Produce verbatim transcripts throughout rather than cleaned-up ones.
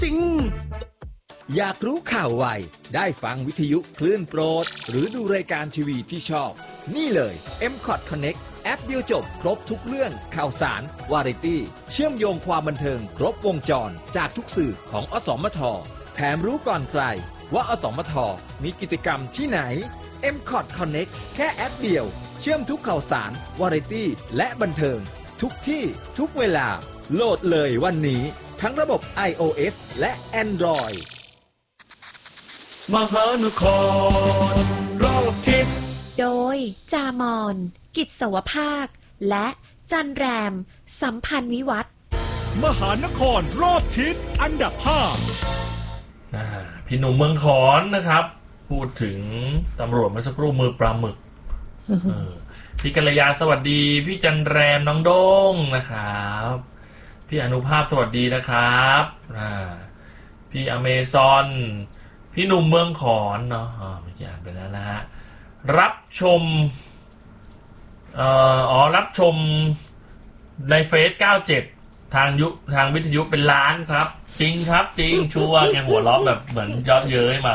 จริงอยากรู้ข่าวไวได้ฟังวิทยุคลื่นโปรดหรือดูรายการทีวีที่ชอบนี่เลย เอ็ม คอท Connect แอปเดียวจบครบทุกเรื่องข่าวสารวาไรตี้เชื่อมโยงความบันเทิงครบวงจรจากทุกสื่อของอสมทแถมรู้ก่อนใครว่าอสมทมีกิจกรรมที่ไหน เอ็ม คอท Connect แค่แอปเดียวเชื่อมทุกข่าวสารวาไรตี้และบันเทิงทุกที่ทุกเวลาโหลดเลยวันนี้ทั้งระบบ ไอ โอ เอส และ Android มหานครรอบทิศโดยจามอนกิจสวภาคและจันแรมสัมพันธ์วิวัฒน์มหานครรอบทิศอันดับห้าพี่หนุ่มเมืองขอนนะครับพูดถึงตำรวจเมื่อสักครู่มือปลาหมึก พี่กัลยาสวัสดีพี่จันแรมน้องโด้งนะครับพี่อนุภาพสวัสดีนะครับพี่อเมซอนพี่หนุ่มเมืองขอนเนาะอ๋อไม่อยากไปแล้วนะฮะรับชมเอ่ออ๋อรับชมในเฟซเก้าสิบเจ็ดทางยุทางวิทยุเป็นล้านครับจริงครับจริงชัวร์แกหัวเราะแบบเหมือนย้อนเย้ยมา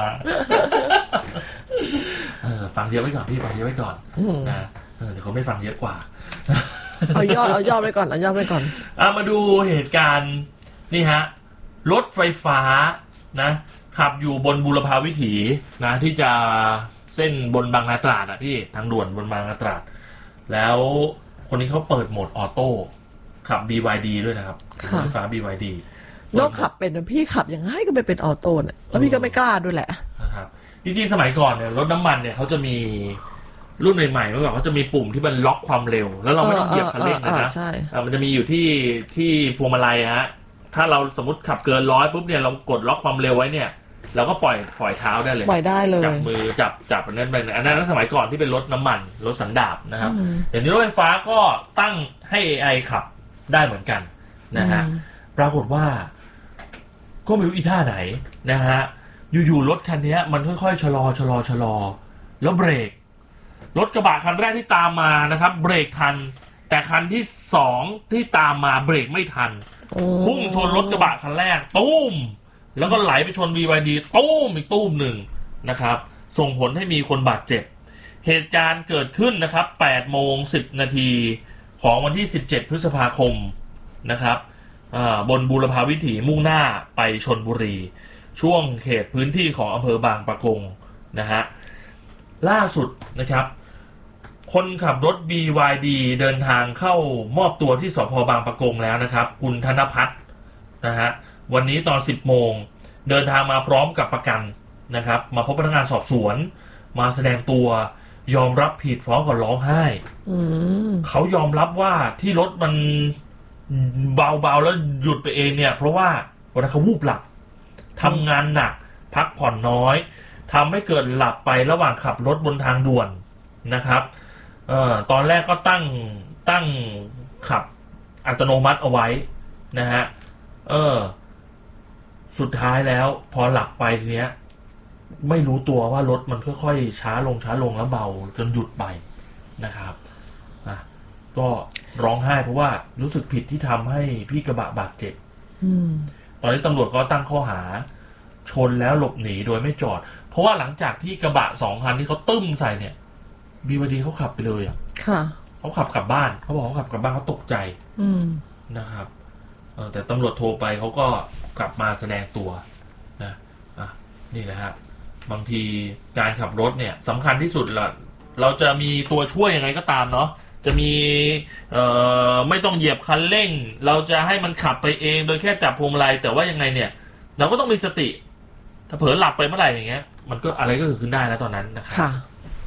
เออฟังเยอะไว้ก่อนพี่ฟังเยอะไว้ก่อนนะเออเดี๋ยวเขาไม่ฟังเยอะกว่าเอายอดเอายอดไว้ก่อนเอายอดไว้ก่อนอ่ะมาดูเหตุการณ์นี่ฮะรถไฟฟ้านะขับอยู่บนบูรพาวิถีนะที่จะเส้นบนบางนาตราดอ่ะพี่ทางด่วนบนบางนาตราดแล้วคนนี้เขาเปิดโหมดออโต้ขับ บี วาย ดี ด้วยนะครับรถไฟฟ้า บี วาย ดีนอกขับเป็นพี่ขับยังไงก็ไม่เป็นออโต้เนี่ยแล้วพี่ก็ไม่กล้าด้วยแหละนะครับจริงๆสมัยก่อนเนี่ยรถน้ำมันเนี่ยเขาจะมีรุ่นใหม่ๆเมื่อก่อนเขาจะมีปุ่มที่มันล็อกความเร็วแล้วเราไม่ต้องเหยียบคันเร่งนะมันจะมีอยู่ที่ที่พวงมาลัยฮะถ้าเราสมมติขับเกินร้อยปุ๊บเนี่ยเรากดล็อกความเร็วไว้เนี่ยเราก็ปล่อยปล่อยเท้าได้เลยปล่อยได้เลยจับมือจับจับอันนั้นไปอันนั้นสมัยก่อนที่เป็นรถน้ำมันรถสันดาปนะครับเดี๋ยวนี้รถไฟฟ้าก็ตั้งให้ เอ ไอ ขับได้เหมือนกันนะฮะปรากฏว่าก็ไม่รู้อีท่าไหนนะฮะอยู่ๆรถคันนี้มันค่อยๆชะลอชะลอชะลอแล้วเบรกรถกระบะคันแรกที่ตามมานะครับเบรกทันแต่คันที่สองที่ตามมาเบรกไม่ทันพุ่งชนรถกระบะคันแรกตุ้มแล้วก็ไหลไปชน บี วาย ดี ตุ้มอีกตุ้มหนึ่งนะครับส่งผลให้มีคนบาดเจ็บเหตุการณ์เกิดขึ้นนะครับแปดโมงสิบนาทีของวันที่สิบเจ็ดพฤษภาคมนะครับบนบูรพาวิถีมุ่งหน้าไปชลบุรีช่วงเขตพื้นที่ของอำเภอบางปะกงนะฮะล่าสุดนะครับคนขับรถ บี วาย ดี เดินทางเข้ามอบตัวที่สภ.บางปะกงแล้วนะครับคุณธนภัทรนะฮะวันนี้ตอนสิบโมงเดินทางมาพร้อมกับประกันนะครับมาพบพนักงานสอบสวนมาแสดงตัวยอมรับผิดพร้อมกับร้องไห้เขายอมรับว่าที่รถมันเบาๆแล้วหยุดไปเองเนี่ยเพราะว่าวันนั้นเขาวูบหลับทำงานหนักพักผ่อนน้อยทำให้เกิดหลับไประหว่างขับรถบนทางด่วนนะครับเอ่อตอนแรกก็ตั้งตั้งขับอัตโนมัติเอาไว้นะฮะเออสุดท้ายแล้วพอหลับไปทีเนี้ยไม่รู้ตัวว่ารถมันค่อยๆช้าลงช้าลงแล้วเบาจนหยุดไปนะครับอ่ะก็ร้องไห้เพราะว่ารู้สึกผิดที่ทำให้พี่กระบะบาดเจ็บตอนนี้ตำรวจก็ตั้งข้อหาชนแล้วหลบหนีโดยไม่จอดเพราะว่าหลังจากที่กระบะสองคันที่เขาตึ้มใส่เนี่ยบีวดีเขาขับไปเลยอ่ะค่ะเขาขับกลับบ้านเขาบอกเขาขับกลับบ้านเขาตกใจนะครับแต่ตำรวจโทรไปเขาก็กลับมาแสดงตัวนะอ่ะนี่แหละฮะบางทีการขับรถเนี่ยสำคัญที่สุดละเราจะมีตัวช่วยยังไงก็ตามเนาะจะมีเอ่อไม่ต้องเหยียบคันเร่งเราจะให้มันขับไปเองโดยแค่จับพวงมาลัยแต่ว่ายังไงเนี่ยเราก็ต้องมีสติถ้าเผลอหลับไปเมื่อไหร่อย่างเงี้ยมันก็อะไรก็เกิดขึ้นได้แล้วตอนนั้นนะครับค่ะ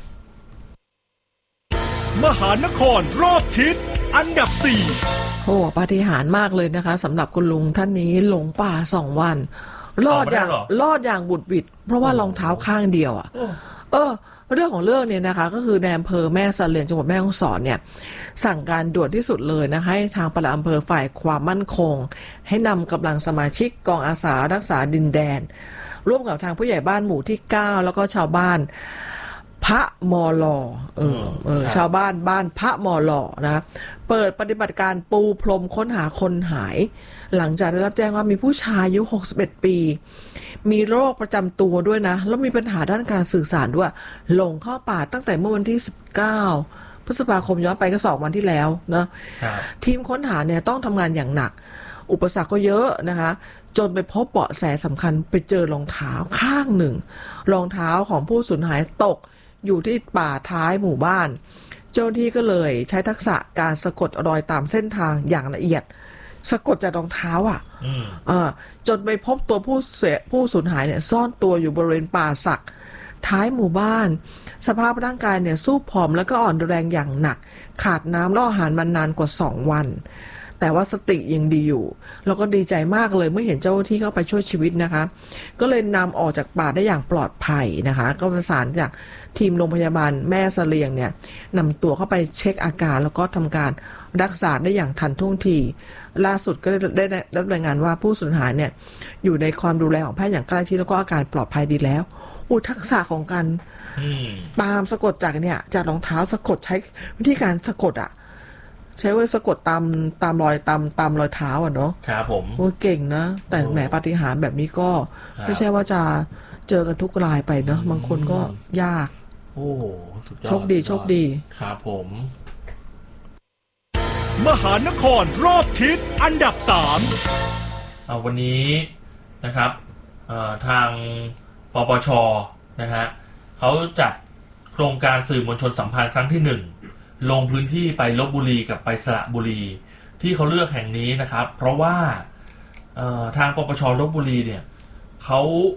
มหานครรอบทิศอันดับสี่โอ้ปาฏิหาริย์มากเลยนะคะสำหรับคุณลุงท่านนี้หลงป่าสองวันรอดอย่างรอดอย่างบุดหวิดเพราะว่ารองเท้าข้างเดียวอ่ะเออเรื่องของเรื่องเนี่ยนะคะก็คือในอำเภอแม่สะเลียงจังหวัดแม่ฮ่องสอนเนี่ยสั่งการด่วนที่สุดเลยนะคะให้ทางปลัดอำเภอฝ่ายความมั่นคงให้นำกำลังสมาชิกกองอาสารักษาดินแดนร่วมกับทางผู้ใหญ่บ้านหมู่ที่เก้าแล้วก็ชาวบ้านพระมอลอเออเออชาวบ้านบ้านพระมอลอนะเปิดปฏิบัติการปูพรมค้นหาคนหายหลังจากได้รับแจ้งว่ามีผู้ชายอายุหกสิบเอ็ดปีมีโรคประจำตัวด้วยนะแล้วมีปัญหาด้านการสื่อสารด้วยหลงเข้าป่าตั้งแต่เมื่อวันที่สิบเก้าพฤษภาคมย้อนไปก็สองวันที่แล้วนะทีมค้นหาเนี่ยต้องทำงานอย่างหนักอุปสรรคก็เยอะนะคะจนไปพบเบาะแสสำคัญไปเจอรองเท้าข้างหนึ่งรองเท้าของผู้สูญหายตกอยู่ที่ป่าท้ายหมู่บ้านเจ้าหน้าที่ก็เลยใช้ทักษะการสะกดรอยตามเส้นทางอย่างละเอียดสะกดจากรองเท้าอ่ะอ่าจนไปพบตัวผู้เสียผู้สูญหายเนี่ยซ่อนตัวอยู่บริเวณป่าสักท้ายหมู่บ้านสภาพร่างกายเนี่ยสู้ผอมแล้วก็อ่อนแรงอย่างหนักขาดน้ำและอาหารมานานกว่าสองวันแต่ว่าสติยังดีอยู่แล้วก็ดีใจมากเลยเมื่อเห็นเจ้าหน้าที่เข้าไปช่วยชีวิตนะคะก็เลยนำออกจากป่าได้อย่างปลอดภัยนะคะก็ประสานจากทีมโรงพยาบาลแม่เสลียงเนี่ยนำตัวเข้าไปเช็คอาการแล้วก็ทำการรักษาได้อย่างทันท่วงทีล่าสุดก็ได้ได้รับรายงานว่าผู้สูญหายเนี่ยอยู่ในความดูแลของแพทย์อย่างใกล้ชิดแล้วก็อาการปลอดภัยดีแล้วอู้ทักษะของการตามสะกดจากเนี่ยจากรองเท้าสะกดใช้วิธีการสะกดอ่ะใช้ว่าสะกดตามตามรอยตามตามรอยเท้าอ่ะเนาะครับผมโอ้เก่งนะแต่แหมปาฏิหาริย์แบบนี้ก็ไม่ใช่ว่าจะเจอกันทุกรายไปเนาะบางคนก็ยากโอ้สุดยอดโชคดีโชคดีครับผมมหานครรอบทิศอันดับสามเอาวันนี้นะครับทางปปชนะฮะเขาจัดโครงการสื่อมวลชนสัมพันธ์ครั้งที่หนึ่งลงพื้นที่ไปลพบุรีกับไปสระบุรีที่เขาเลือกแห่งนี้นะครับเพราะว่าทางปปชลพบุรีเนี่ยเขา